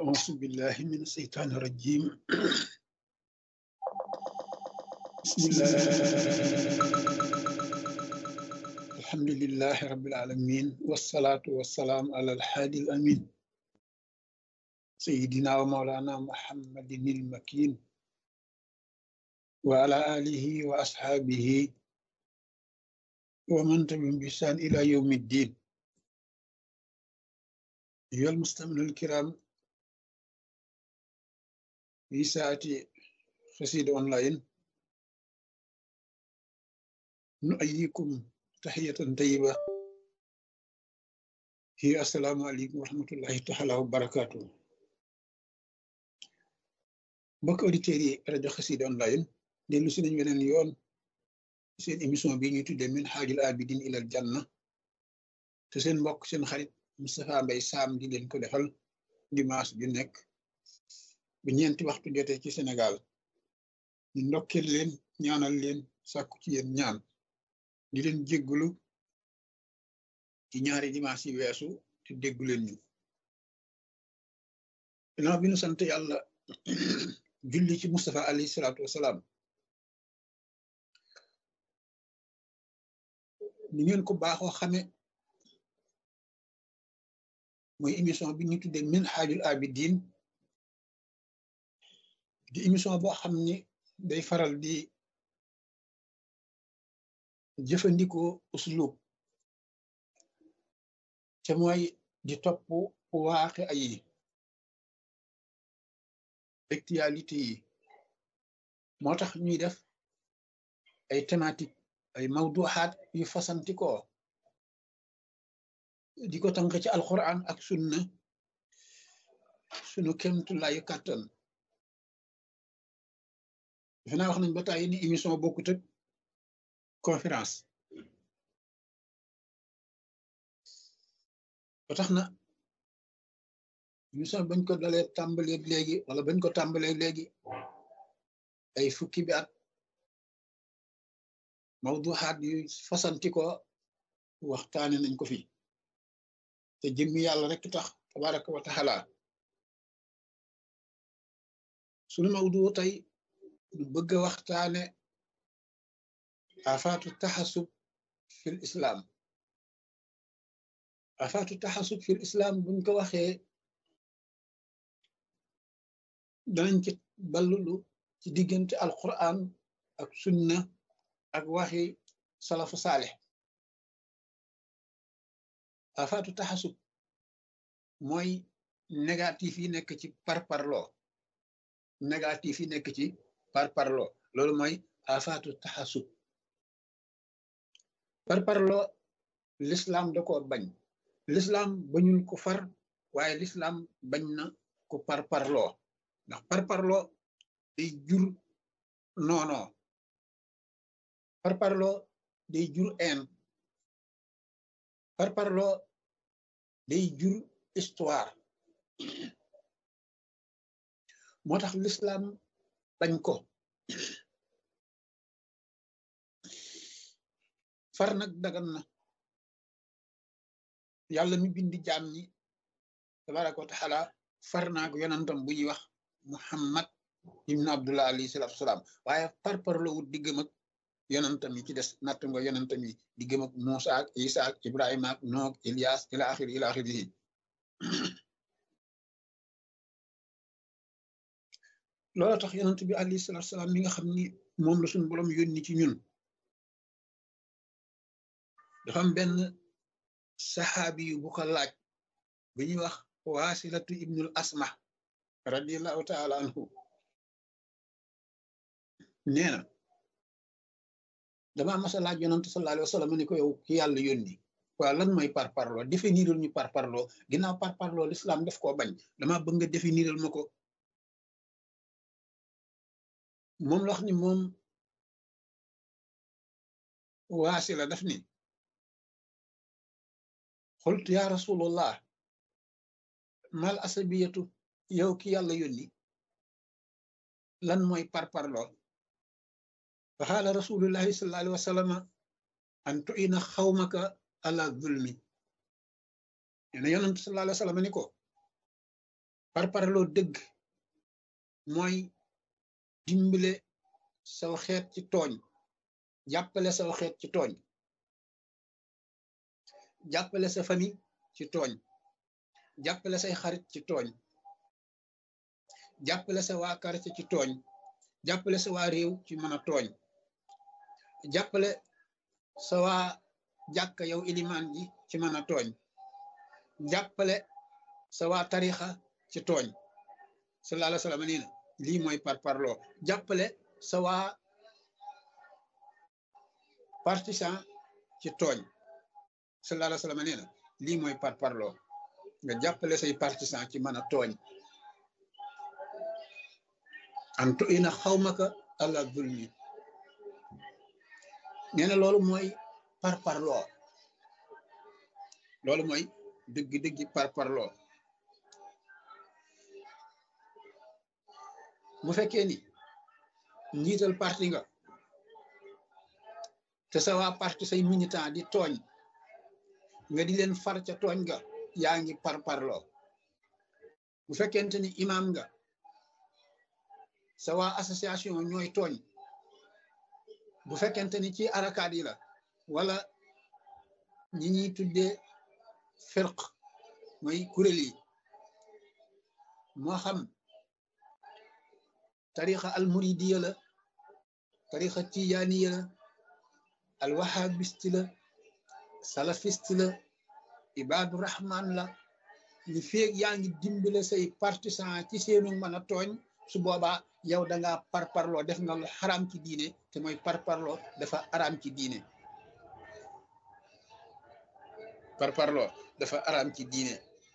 أعوذ بالله من الشيطان الرجيم. بسم الله الحمد لله رب العالمين، والصلاة والسلام على الحادي الأمين سيدنا ومولانا محمد المكين وعلى آله وأصحابه ومن تبعهم بإحسان إلى يوم الدين. أيها المستمعون الكرام، في ساعة قصيدة أونلاين نؤيكم تحية طيبة، هي السلام عليكم ورحمة الله تعالى وبركاته. mbokk auditeurs yi rajo Xassida online dellu si nañ weneen yoon seen émission bi ñuy tuddee min haajul abidin ilal janna te seen mbokk seen xarit Moustapha Mbaye Sam di leen ko defal dimanche ju nekk bu ñeenti waxtu jotee ci Sénégal. ñu ndokkeel leen, ñaanal leen, sàkku ci yéen ñaan, di leen jéggulu ci ñaari dimanche yi weesu te déggu leen ñu. ginnaaw bi nu sant yàlla julli ci Moustapha alayhi salaatu wasalaam, ni ngeen ko baaxoo xame mooy émission bi ñu tuddee min haajul abidin di émission boo xam ni day faral di jëfandikoo uslub ca mooy di topp waaxe ay actualité yi. moo tax ñuy def ay thématique, ay mawduxaat yu fasantikoo di ko tànk ci alquran ak sunna sunu kemtulaayu kàttan. defe naa wax nañ ba tàyyi ni émission bokkut ak conférence. ba tax na émission bañ ko dalee tàmbaleeg léegi wala bañ ko tàmbaleeg léegi ay fukki bi at, mawduxaat yu fasantikoo waxtaane nañ ko fi te jëmmi yàlla rek tax tabaraka wa taala. sunu mawdu tey du bëgg a waxtaane afaatu taxasub fil islam. afaatu taxasub fil islam buñ ko waxee danañ ci ballulu ci diggante alquran ak sunna ak waxi salafu saaleh. afaatu taxasub mooy négatif yi nekk ci parparloo, négatif yi nekk ci parparloo, loolu mooy afaatu taxasub. parparloo l'islam da koo bañ. l'islam bañul ko far, waaye l'islam bañ na ko parparloo, ndax parparloo day jur noonoo, parparloo day jur een, parparloo day jur histoire. moo tax l'islam bañ ko. far nag dagan na. yàlla mi bindi jaam ñi tabaraka wa taala far naak yonantam bu ñuy wax Muhammad ibn Abdullah alayhi salatu wasalaam, waaye parparloo wut diggam ak yonantam yi ci des. natt nga yonantam yi diggam ak Muusa ak Isa ak Ibrahima ak Noog Ilias ila axiri yi. loolu tax yonant bi alayhi salatu wasalaam mi nga xam ni moom la suñu borom yónni ci ñun, dafa am benn saxaabi yu bu ko laaj bi ñuy wax Waasilatu ibnul Asma radiallahu taala anhu. nee na damaa mas a laaj yonant sallallahu alayhi wa sallam ni ko, yow ki yàlla yónni, waaw lan mooy parparloo? définiral ñu parparloo, ginnaaw parparloo l'islam daf koo bañ, dama bëgg nga définiral ma ko. moom la wax ni moom Waasila daf ni, xultu ya rasulullah mal asabiyatu, yow ki yàlla yónni lan mooy parparloo? fa xaala rasulullahi sallallahu alayhi wa sallam an tu'ina xawmaka ala zulmi. nee na yonent sallallahu alayhi wa sallam ni ko, parparloo dëgg mooy dimbale saw xeet ci tooñ, jàppale saw xeet ci tooñ, jàppale sa famille ci tooñ, jàppale say xarit ci tooñ, jàppale sa waa quartier ci tooñ, jàppale sa waa réew ci mën a tooñ, jàppale sa waa jàkka yow ilimaan ji ci mën a tooñ, jàppale sa waa tarixa ci tooñ. sallallahu alayhi wa sallam nee na lii mooy parparloo. jàppale sa waa partisan ci tooñ. sallallahu alayhi wa sallam nee na lii mooy parparloo, nga jàppale say partisan ci mën a tooñ. antu ina xawmaka ala zulmi, nee na loolu mooy parparloo, loolu mooy dëgg-dëggi parparloo. bu fekkee ni njiital parti nga te sa waa parti say militant di tooñ nga di leen far ca tooñ nga, yaa ngi parparloo. bu fekkente ni imam nga sa waa association ñooy tooñ, bu fekkente ni ci arakaat yi la wala ñi ñuy tuddee firq mooy kuréel yi, moo xam tarixa al muridiya la, tarixa tijaaniya la, al wahabist la, salafist la, ibadu rahman la, li feeg yaa ngi dimbale say partisan ci seenu mën a tooñ, su boobaa yow da ngaa parparloo, def nga lu xaraam ci diine, te mooy parparloo dafa araam ci diine. parparloo dafa araam ci diine.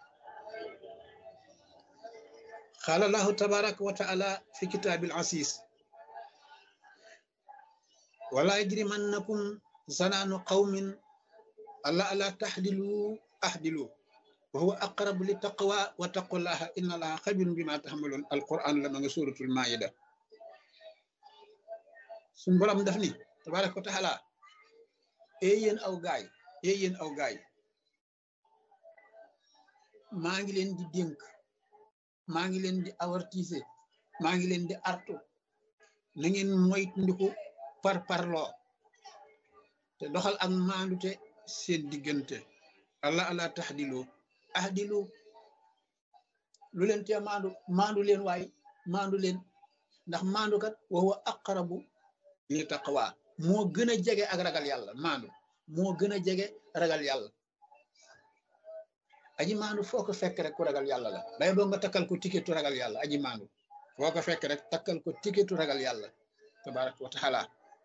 qaala allahu tabaraka wa taala fi kitaabil aziz wala yajrimannakum zanaanu qawmin alla taxdilu ahdilu wa huwa aqrabu li taqwa wa taqullaha inna allaha xabirun bima taxmalun. alquran la ma nga suratul maida. suñ borom daf ni tabaraka wa taala yéen aw gaay, yéen aw gaay, maa ngi leen di dénk, maa ngi leen di avertiser, maa ngi leen di artu, na ngeen moytandiku parparloo te doxal ak maandute seen diggante. alla taxdilu ahdilu, lu leen tee maandu leen waay, maandu leen, ndax maandu kat wa huwa aqrabu li taqwa, moo gën a jege ak ragal yàlla. maandu moo gën a jege ragal yàlla. aji maandu foo ko fekk rek ku ragal yàlla la. bay boo nga takkal ko tiketu ragal yàlla. aji maandu foo ko fekk rek takkal ko tiketu ragal yàlla tabaraka wa taala.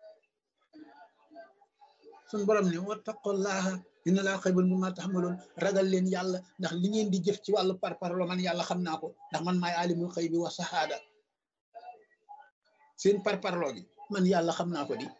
sun borom ne wattaqullaha inna laa xabiirun bimaa ta'maluun, ragal leen yàlla ndax li ngeen di jëf ci wàllu parparloo man yàlla xam naa ko, ndax man maay alimul xaybi wa sahaada. seen parparloo gi man yàlla xam naa ko di,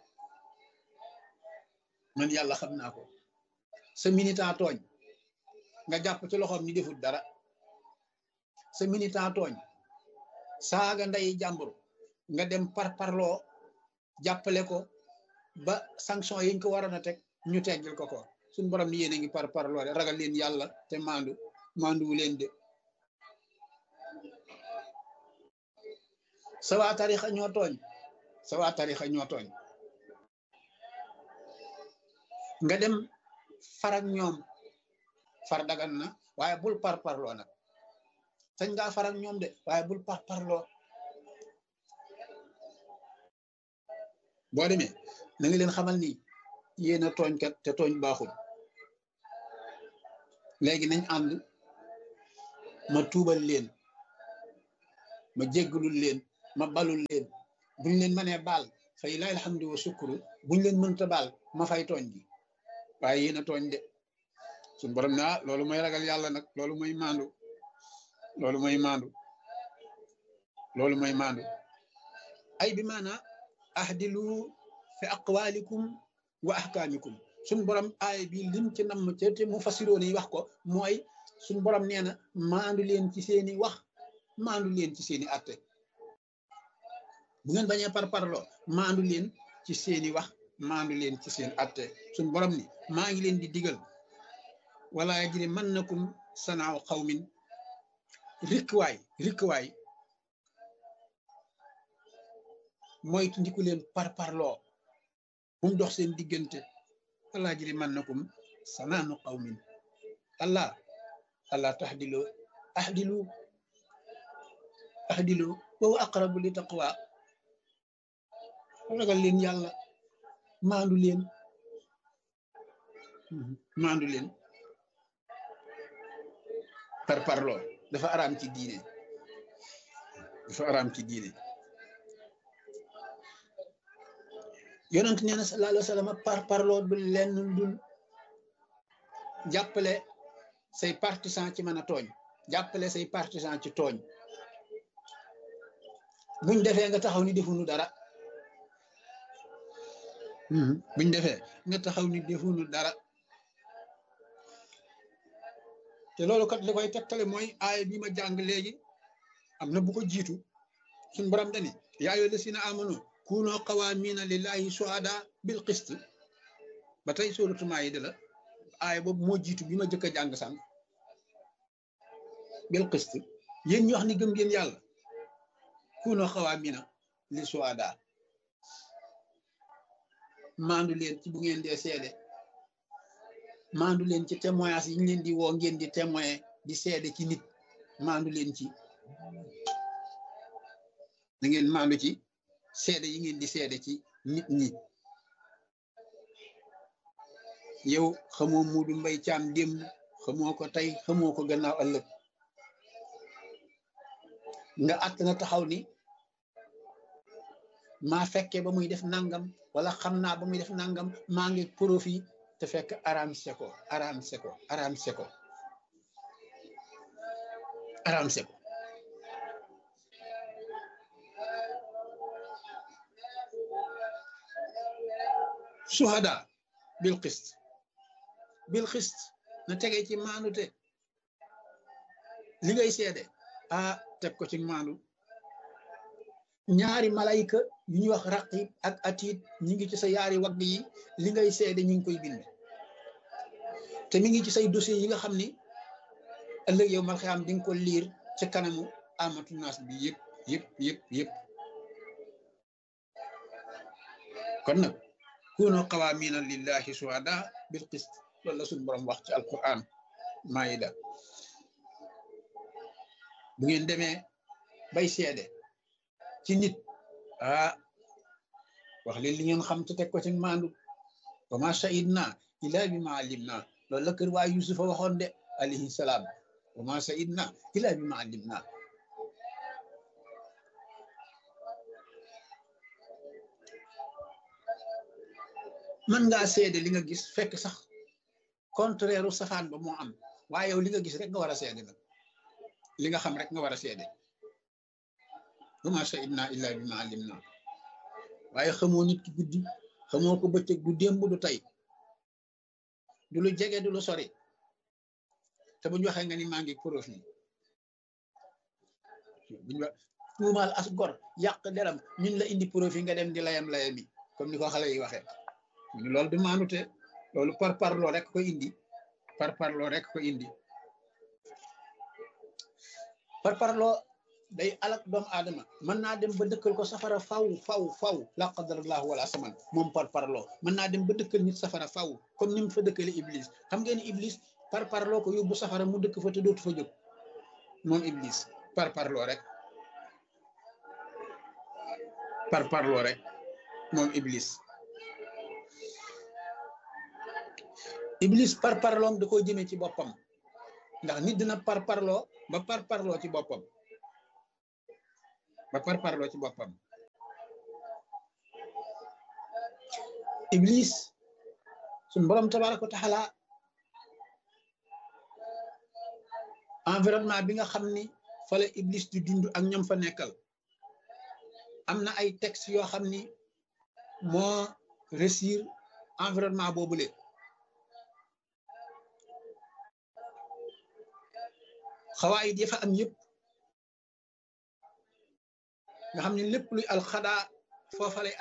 man yàlla xam naa ko. sa militant tooñ nga jàpp ci loxoom ni defut dara, sa militant tooñ saaga nday jàmbur nga dem parparloo jàppale ko ba sanction yiñ ko waroon a teg ñu teggil ko ko. suñ borom ni yéen a ngi parparloo de, ragal leen yàlla te maanduwu leen de. sa waa tarixa ñoo tooñ, sa waa tarixa ñoo tooñ nga dem farak ñoom, far dagan na waaye bul parparloo nag. sañ ngaa farak ñoom de waaye bul parparloo. boo demee na nga leen xamal ni yéen a tooñkat te tooñ baaxul. léegi nañ ànd ma tuubal leen, ma jéggalul leen, ma balul leen. buñ leen mënee baal fa ilaahi alhamdu wa sukru, buñ leen mënta baal ma fay tooñ gi. waaye yéen a tooñ de. suñ borom naa loolu mooy ragal yàlla nag, loolu mooy maandu, loolu mooy maandu, loolu mooy maandu. ay bi maana ahdilu fi aqwalikum wa ahkamikum. suñ borom aay bi lim ci namm te mu fasiroon yi wax ko mooy suñ borom nee na maandu leen ci seeni wax, maandu leen ci seeni atte. bu ngeen bañee parparloo maandu leen ci seeni wax, maandu leen ci seen atte. suñ borom ni maa ngi leen di digal wala yajrimannakum sanaaw qawmin rikkuwaay moytu ndiku leen parparloo mu dox seen diggante allah jiri man nakum sanaanu qawmin allah tahdilu wa huwa aqrabu li taqwa ragal leen yàlla maandu leen parparloo dafa araam ci diine yonent nee na sallallahu alayhi wa sallam parparloo du lenn dul jàppale say partisan ci mën a tooñ jàppale say partisan ci tooñ buñ defee nga taxaw ni defuñu dara te loolu kat li koy tegtale mooy aaya bi ma jàng léegi am na bu ko jiitu suñ borom dani yaa ayyuha llazina amanu kunoo qawaamina lillahi shuhada bil qist ba tey suuratu Maayida la aaya boobu moo jiitu bi ma jëkk a jàng sànq bil qist yéen ñu wax ni gëm ngeen yàlla kunoo qawaamina li shuhada maandu leen ci bu ngeen dee seede maandu leen ci témoignage yi ñu leen di woo ngeen di témoin di seede ci nit maandu leen ci da ngeen maandu ci seede yi ngeen di seede ci nit ñi yow xamoo Muudu Mbay Caam démb xamoo ko tey xamoo ko gannaaw ëllëg nga àtt na taxaw ni maa fekkee ba muy def nangam wala xam naa ba muy def nangam maa ngi profit te fekk araam seko suhada bil qist na tegee ci maanute li ngay seede teg ko ci maandu ñaari malayka yu ñuy wax raqib ak atiid ñi ngi ci sa yaari wagg yi li ngay seede ñu ngi koy bind te mi ngi ci say dossier yi nga xam ni ëllëg yow mal xiyaam di nga ko liir ci kanamu amatu naas bi yëpp kon nag kunu qawaamina lillahi shuhada bil qist loolu la suñu borom wax ci alquran Maayida bu ngeen demee bay seede ci nit wax leen li ngeen xam te teg ko ci maandu wa ma shahidna illa bima alimna loolu la kër waa Yusufa waxoon de alayhi salaam wa ma shahidna illa bima alimna mën ngaa seede li nga gis fekk sax contraire u safaan ba moo am waaye yow li nga gis rek nga war a seede nag li nga xam rek nga war a seede wa ma shahidna illa bima alimna waaye xamoo nit ki guddi xamoo ko bëccëg du démb du tey du lu jege du lu sori te buñ waxee nga ni maa ngi profit buñ wax tuumaal as gor yàq deram ñun la indi profit nga dem di layami comme ni ko xale yi waxee loolu du maanute loolu parparloo rek ko indi parparloo day alak doomu aadama mën naa dem ba dëkkal ko safara faw la qadarallahu wala saman moom parparloo mën naa dem ba dëkkal nit safara faw comme ni mu fa dëkkale iblis xam ngeen ni iblis parparloo ko yóbbu safara mu dëkk fa te dootu fa jóg moom iblis parparloo rek moom iblis parparloom da koo jëmee ci boppam ndax nit dina parparloo ba parparloo ci boppam iblis suñ borom tabaaraka wa taala environnement bi nga xam ni fa la iblis di dund ak ñoom fa nekkal am na ay texte yoo xam ni moo réussir environnement boobule xawaayit ya fa am yëpp nga xam ne lépp luy alxadaa foofa lay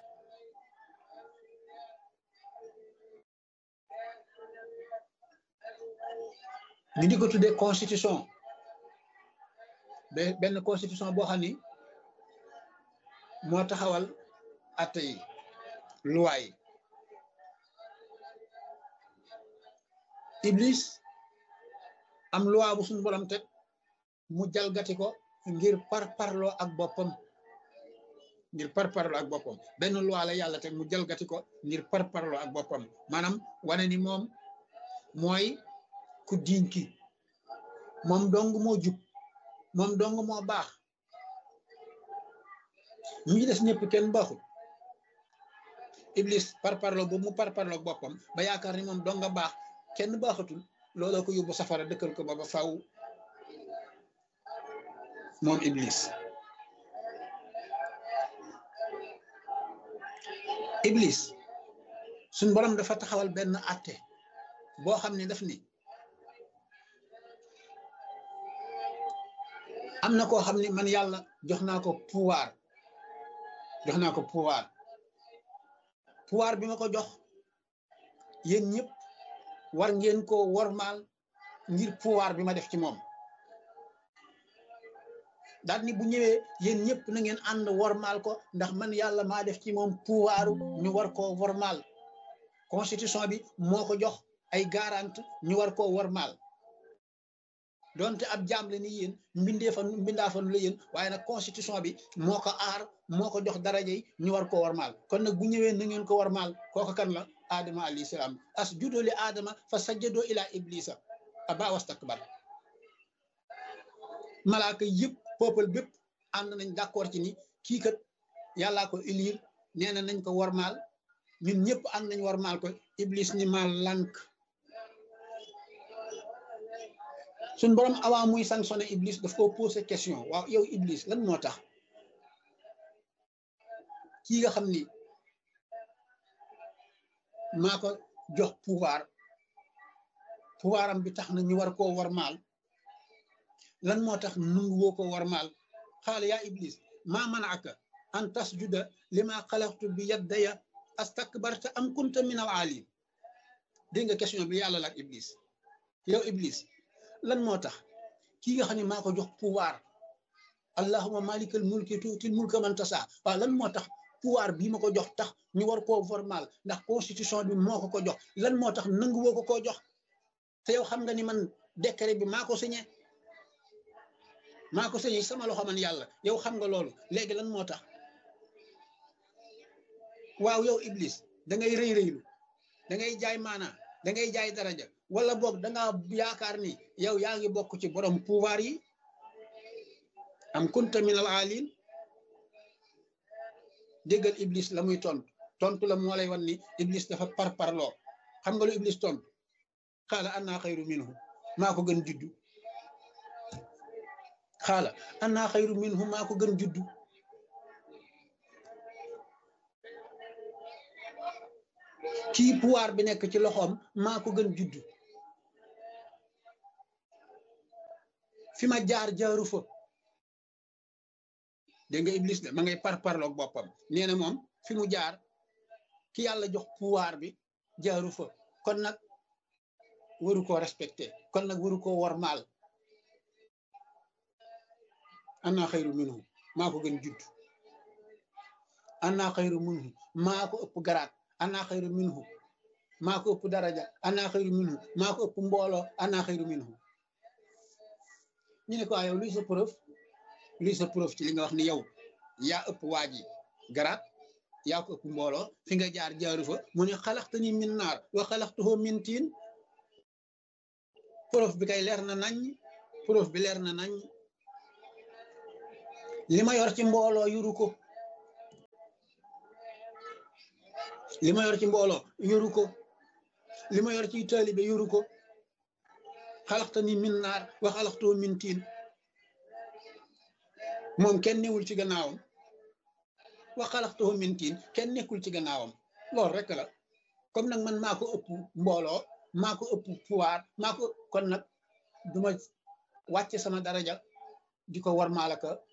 ñu di ko tuddee constitution benn constitution boo xam ni moo taxawal atte yi loi yi Iblis am loi bu suñu borom teg mu jalgati ko ngir parparloo ak boppam benn loi la yàlla teg mu jalgati ko ngir parparloo ak boppam maanaam wane ni moom mooy ku diiñ ki moom dong moo jub moom dong moo baax ñi des ñëpp kenn baaxul Iblis parparloo boobu mu parparloo ak boppam ba yaakaar ni moom dong nga baax kenn baaxatul looloo ko yóbbu safara dëkkal ko ba faw moom Iblis suñ borom dafa taxawal benn àtte boo xam ne daf ni am na koo xam ne man yàlla jox naa ko pouvoir bi ma ko jox yéen ñëpp war ngeen ko wormaal ngir pouvoir bi ma def ci moom daal ni bu ñëwee yéen ñëpp na ngeen ànd wormaal ko ndax man yàlla maa def ci moom pouvoiru ñu war koo wormaal constitution bi moo ko jox ay garante ñu war koo wormaal donte ab jaam la ni yéen mbindaafan la yéen waaye nag constitution bi moo ko aar moo ko jox daraja yi ñu war koo wormaal kon nag bu ñëwee na ngeen ko wormaal kooku kan la Adama alayhi salaam asjudu li Adama fa sajjadoo ila iblisa aba wastakbar malaaka yëpp peuple bépp ànd nañ d'accord ci ni kii kat yàllaa ko élire nee na nañ ko wormaal ñun ñëpp ànd nañ wormaal ko Iblis ni ma lànk suñ borom avant muy sanctionné Iblis daf ko posé question waaw yow Iblis lan moo tax kii nga xam ni maa ko jox pouvoir am bi tax na ñu war koo wormaal lan moo tax nungu woo ko wormaal xaala yaa Iblis maa manaaka an tasjuda lima xalaqtu bi yaddaya astakbarta am kunta min al aalin dégg nga question bi yàlla laaj Iblis yow Iblis lan moo tax kii nga xam ne maa ko jox pouvoir allahumma malikal mulki tuutil mulka man tasa waaw lan moo tax pouvoir bii ma ko jox tax ñu war koo formal ndax constitution bi moo ko jox lan moo tax nangu woo ko koo jox te yow xam nga ni man décret bi maa ko signé sama loxo man yàlla yow xam nga loolu léegi lan moo tax waaw yow Iblis da ngay rëylu da ngay jaay maanaa da ngay jaay daraja wala boog da ngaa yaakaar ni yow yaa ngi bokk ci borom pouvoir yi am kunta min al aalin déggal Iblis la muy tontu la moo lay wan ni Iblis dafa parparloo xam nga lu Iblis tontu xaala annaa xayru minhu maa ko gën juddu kii pouvoir bi nekk ci loxoom maa ko gën juddu fi ma jaaru fa dégg nga Iblis de ma ngay parparloog boppam nee na moom fi mu jaar ki yàlla jox pouvoir bi jaaru fa kon nag waru koo respecté kon nag waru koo wormaal ana xayru minhu maa ko gën judd ana xayru minhu maa ko ëpp garaat ana xayru minhu maa ko ëpp daraja ana xayru minhu maa ko ëpp mbooloo ana xayru minhu ñu ne ko yow luy sa preuve ci li nga wax ni yow yaa ëpp waa ji garaat yaa ko ëpp mbooloo fi nga jaar jaaru fa mu ne xalaxtani min naar wa xalaxtuhu min tiin preuve bi kay leer na nañ li ma yor ci mbooloo yoru ko li ma yor ci taalibe yoru ko xalaxtani min naar wa xalaxtuhu min tiin moom kenn newul ci gannaawam wa xalaxtuhu min tiin kenn nekkul ci gannaawam loolu rek la comme nag man maa ko ëpp mbooloo maa ko ëpp pouvoir kon nag duma wàcce sama daraja di ko war maalaka